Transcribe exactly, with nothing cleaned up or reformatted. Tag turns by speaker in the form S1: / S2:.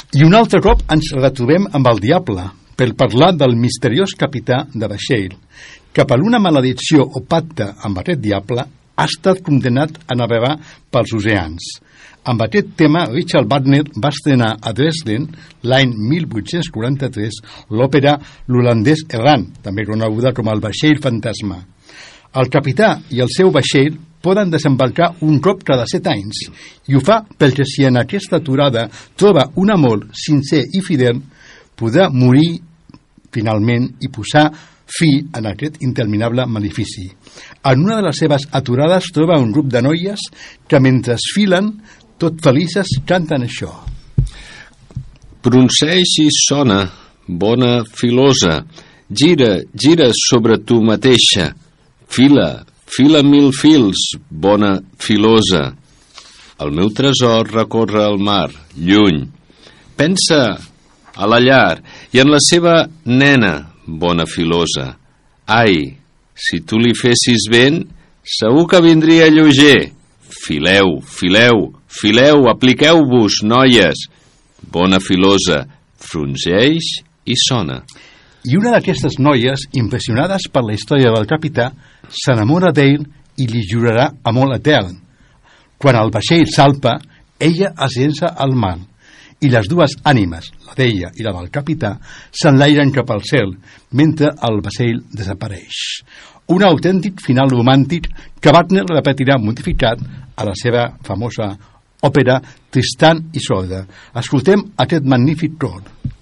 S1: I un altre cop ens retrobem amb el diable per parlar del misteriós capità de vaixell, que per una maledicció o pacte amb aquest diable ha estat condemnat a navegar pels oceans. Amb aquest tema, Richard Wagner va estrenar a Dresden l'any mil vuit-cents quaranta-tres l'òpera L'holandès errant, també coneguda com el vaixell fantasma. El capità i el seu vaixell poden desembarcar un cop cada set anys, i ho fa perquè si en aquesta aturada troba un amor sincer i fidel, podrà morir finalment i posar fi en aquest interminable malefici. En una de les seves aturades troba un grup de noies que mentre es filen, tot felices, canten això.
S2: Bronceix i sona, bona filosa, gira, gira sobre tu mateixa, fila, fila mil fils, bona filosa. El meu tresor recorre el mar, lluny. Pensa a la llar i en la seva nena, bona filosa. Ai, si tu li fessis vent, segur que vindria lleuger. Fileu, fileu, fileu, apliqueu-vos, noies. Bona filosa, fringeix i sona.
S1: I una d'aquestes noies, impressionades per la història del capità, s'enamora d'ell i li jurarà amor etern. Quan el vaixell salpa, ella es llença al mar, i les dues ànimes, la d'ella i la del capità, s'enlairen cap al cel, mentre el vaixell desapareix. Un autèntic final romàntic que Wagner repetirà modificat a la seva famosa òpera Tristan i Isolde. Escoltem aquest magnífic cor.